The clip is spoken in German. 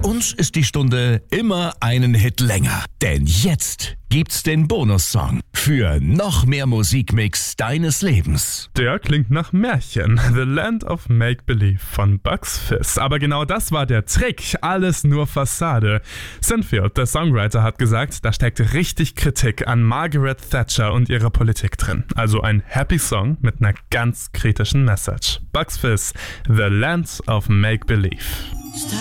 uns ist die Stunde immer einen Hit länger. Denn jetzt gibt's den Bonussong für noch mehr Musikmix deines Lebens. Der klingt nach Märchen. The Land of Make-Believe von Bucks Fizz. Aber genau das war der Trick. Alles nur Fassade. Sinfield, der Songwriter, hat gesagt, da steckt richtig Kritik an Margaret Thatcher und ihrer Politik drin. Also ein happy Song mit einer ganz kritischen Message. Bucks Fizz, The Land of Make-Believe.